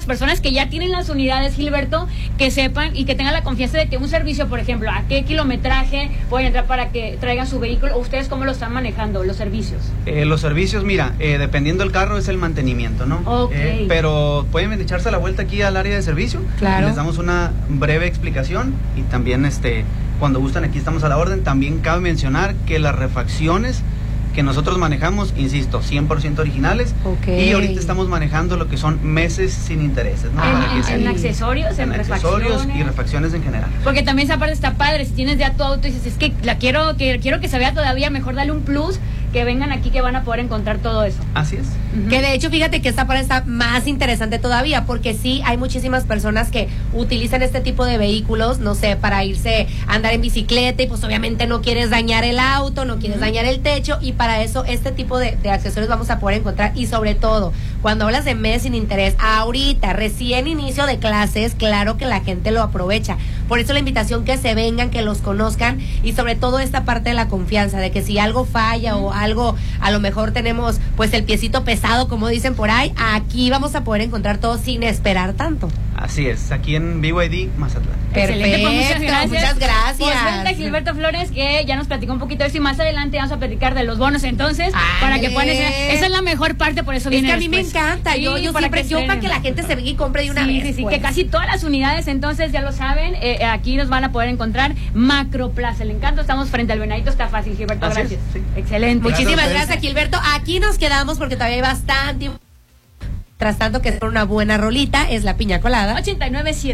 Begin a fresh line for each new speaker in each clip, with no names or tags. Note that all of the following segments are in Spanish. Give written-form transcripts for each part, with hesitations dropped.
las personas que ya tienen las unidades, Gilberto, que sepan y que tengan la confianza de que un servicio, por ejemplo, a qué kilometraje pueden entrar para que traigan su vehículo? ¿Ustedes cómo lo están manejando, los servicios?
Los servicios, mira, dependiendo del carro es el mantenimiento, ¿no?
Okay.
Pero pueden echarse la vuelta aquí al área de servicio.
Claro.
Les damos una breve explicación y también cuando gustan aquí estamos a la orden. También cabe mencionar que las refacciones que nosotros manejamos, insisto, 100% originales.
Okay.
Y ahorita estamos manejando lo que son meses sin intereses, ¿no?
En accesorios, en
accesorios y refacciones en general.
Porque también esa parte está padre, si tienes ya tu auto y dices, es que quiero que se vea todavía mejor, dale un plus, que vengan aquí que van a poder encontrar todo eso.
Así es.
Que de hecho, fíjate que esta parte está más interesante todavía, porque sí hay muchísimas personas que utilizan este tipo de vehículos, no sé, para irse a andar en bicicleta y pues obviamente no quieres dañar el auto, no quieres dañar el techo, y para eso este tipo de accesorios vamos a poder encontrar. Y sobre todo, cuando hablas de mes sin interés, ahorita, recién inicio de clases, claro que la gente lo aprovecha. Por eso la invitación que se vengan, que los conozcan, y sobre todo esta parte de la confianza, de que si algo falla o algo, a lo mejor tenemos pues el piecito pesado, como dicen por ahí, aquí vamos a poder encontrar todo sin esperar tanto.
Así es, aquí en BYD Mazatlán.
Excelente, pues
Muchas gracias.
Pues vente, Gilberto Flores, que ya nos platicó un poquito de eso, y más adelante vamos a platicar de los bonos, entonces, para que puedan esa es la mejor parte, por eso viene.
Es que a mí
después.
me encanta,
Sí,
yo siempre, para que la gente se venga y compre de una vez.
Sí,
pues.
que casi todas las unidades, entonces, ya lo saben, aquí nos van a poder encontrar Macroplaza, el Encanto, estamos frente al Venadito, está fácil, Gilberto,
Así
gracias.
es, sí.
Excelente.
Muchísimas gracias, Gilberto. Aquí nos quedamos porque todavía hay bastante. Tras tanto, que es por una buena rolita, es la piña colada.
89.7.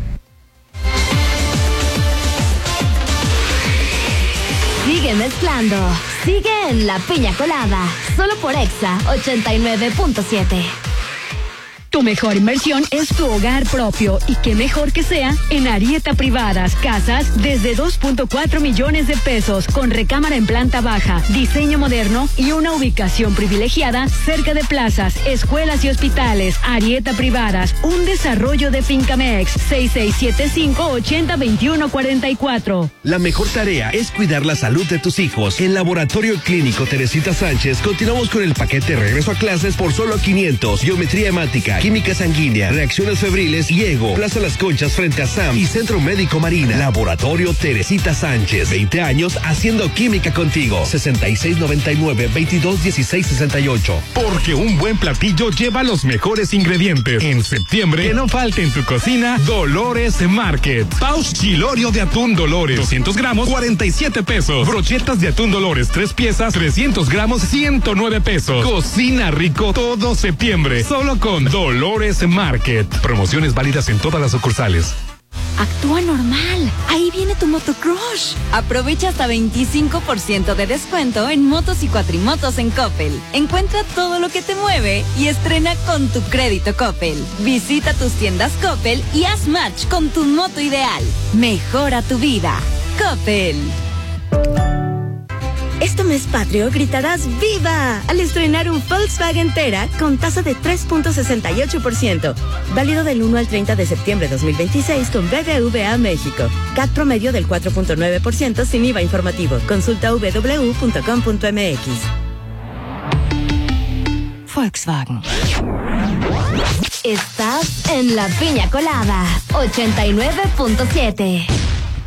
Sigue mezclando. Sigue en la piña colada. Solo por Exa 89.7.
Tu mejor inversión es tu hogar propio, y qué mejor que sea en Arieta Privadas. Casas desde 2.4 millones de pesos, con recámara en planta baja, diseño moderno y una ubicación privilegiada cerca de plazas, escuelas y hospitales. Arieta Privadas, un desarrollo de Fincamex. 6675-802144.
La mejor tarea es cuidar la salud de tus hijos. En Laboratorio Clínico Teresita Sánchez continuamos con el paquete regreso a clases por solo 500. Geometría hemática, química sanguínea, reacciones febriles y ego. Plaza Las Conchas frente a SAM y Centro Médico Marina. Laboratorio Teresita Sánchez, 20 años haciendo química contigo. 6699-221668.
Porque un buen platillo lleva los mejores ingredientes. En septiembre, que no falte en tu cocina Dolores Market. Paus chilorio de atún Dolores, 200 gramos, 47 pesos. Brochetas de atún Dolores, 3 piezas, 300 gramos, 109 pesos. Cocina rico todo septiembre, solo con Dolores Market. Promociones válidas en todas las sucursales.
Actúa normal. Ahí viene tu motocrush. Aprovecha hasta 25% de descuento en motos y cuatrimotos en Coppel. Encuentra todo lo que te mueve y estrena con tu crédito Coppel. Visita tus tiendas Coppel y haz match con tu moto ideal. Mejora tu vida. Coppel.
Este mes patrio gritarás ¡Viva! Al estrenar un Volkswagen Tera con tasa de 3.68%. Válido del 1 al 30 de septiembre de 2026 con BBVA México. CAT promedio del 4.9% sin IVA informativo. Consulta www.com.mx.
Volkswagen.
Estás en la piña colada 89.7.